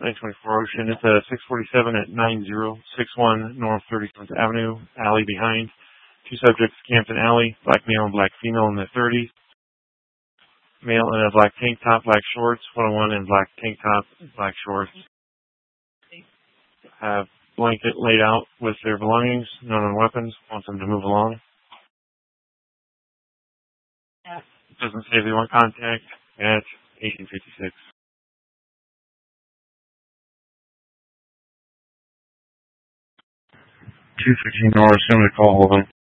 924 Ocean. It's a 647 at 9061 North 37th Avenue, alley behind. Two subjects, Campton Alley, black male and black female in their 30s. Male in a black tank top, black shorts, 101 in black tank top, black shorts. Have blanket laid out with their belongings, none on weapons, wants them to move along. It doesn't say they want contact at 1856. 215 North, send me a call, hold on.